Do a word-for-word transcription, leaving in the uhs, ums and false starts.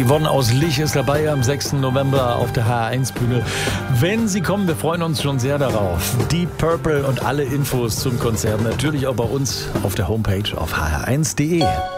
Yvonne aus Lich ist dabei am sechsten November auf der H R eins Bühne. Wenn Sie kommen, wir freuen uns schon sehr darauf. Deep Purple und alle Infos zum Konzert natürlich auch bei uns auf der Homepage auf h r eins punkt d e.